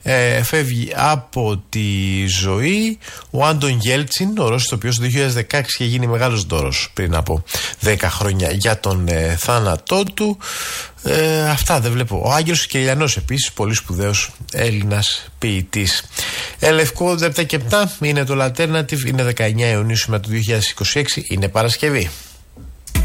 φεύγει από τη ζωή ο Άντων Γέλτσιν, ο Ρώσος, ο οποίος το 2016 είχε γίνει μεγάλος δώρος πριν από 10 χρόνια για τον θάνατό του. Αυτά δεν βλέπω. Ο Άγγελος Κυριλιανός επίσης, πολύ σπουδαίος Έλληνας ποιητής. Λευκό 87 και 7 είναι το Alternative, είναι 19 Ιουνίου με το 2026, είναι Παρασκευή.